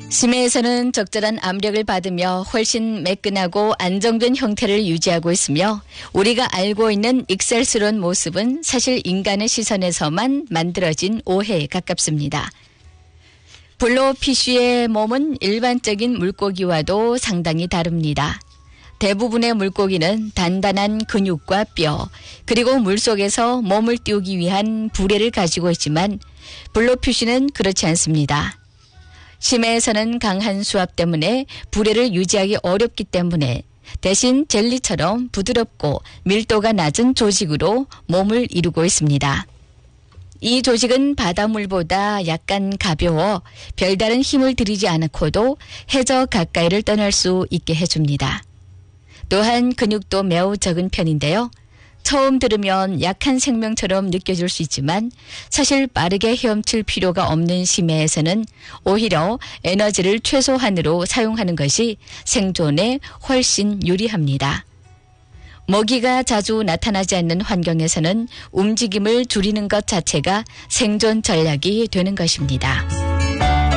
심해에서는 적절한 압력을 받으며 훨씬 매끈하고 안정된 형태를 유지하고 있으며 우리가 알고 있는 익살스러운 모습은 사실 인간의 시선에서만 만들어진 오해에 가깝습니다. 블로피쉬의 몸은 일반적인 물고기와도 상당히 다릅니다. 대부분의 물고기는 단단한 근육과 뼈, 그리고 물속에서 몸을 띄우기 위한 부레를 가지고 있지만 블로피쉬는 그렇지 않습니다. 심해에서는 강한 수압 때문에 부레를 유지하기 어렵기 때문에 대신 젤리처럼 부드럽고 밀도가 낮은 조직으로 몸을 이루고 있습니다. 이 조직은 바닷물보다 약간 가벼워 별다른 힘을 들이지 않고도 해저 가까이를 떠날 수 있게 해줍니다. 또한 근육도 매우 적은 편인데요. 처음 들으면 약한 생명처럼 느껴질 수 있지만 사실 빠르게 헤엄칠 필요가 없는 심해에서는 오히려 에너지를 최소한으로 사용하는 것이 생존에 훨씬 유리합니다. 먹이가 자주 나타나지 않는 환경에서는 움직임을 줄이는 것 자체가 생존 전략이 되는 것입니다.